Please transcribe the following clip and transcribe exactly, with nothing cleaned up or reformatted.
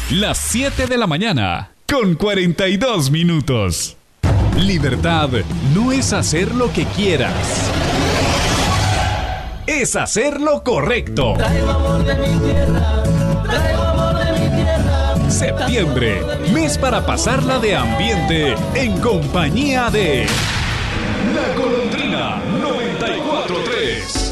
las siete de la mañana, con cuarenta y dos minutos. Libertad no es hacer lo que quieras. Es hacer lo correcto. Traigo amor de mi tierra, traigo amor de mi tierra. Septiembre, mes para pasarla de ambiente en compañía de La Golondrina noventa y cuatro punto tres.